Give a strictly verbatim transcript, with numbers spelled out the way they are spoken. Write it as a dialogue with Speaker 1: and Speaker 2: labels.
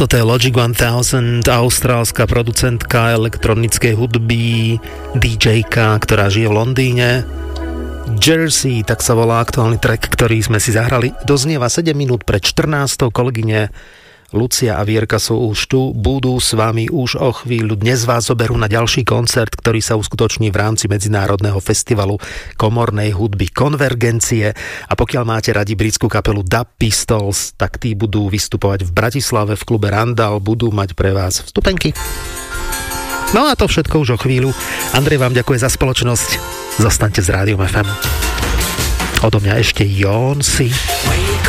Speaker 1: toto je Logic tisíc, austrálska producentka elektronickej hudby, dý džejka, ktorá žije v Londýne. Jersey, tak sa volá aktuálny track, ktorý sme si zahrali. Doznieva sedem minút pred štrnástou. Kolegyne Lucia a Vierka sú už tu, budú s vami už o chvíľu. Dnes vás zoberú na ďalší koncert, ktorý sa uskutoční v rámci Medzinárodného festivalu komornej hudby Konvergencie. A pokiaľ máte radi britskú kapelu Dub Pistols, tak tí budú vystupovať v Bratislave v klube Randall, budú mať pre vás vstupenky. No a to všetko už o chvíľu. Andrej vám ďakuje za spoločnosť. Zostaňte s Rádiom ef em. Odo mňa ešte Jónsi.